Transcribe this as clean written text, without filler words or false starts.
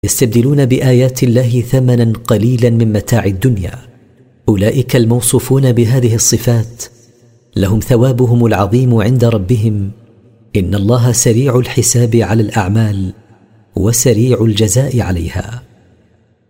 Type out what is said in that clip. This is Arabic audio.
يستبدلون بآيات الله ثمنا قليلا من متاع الدنيا. أولئك الموصوفون بهذه الصفات لهم ثوابهم العظيم عند ربهم، إن الله سريع الحساب على الأعمال وسريع الجزاء عليها.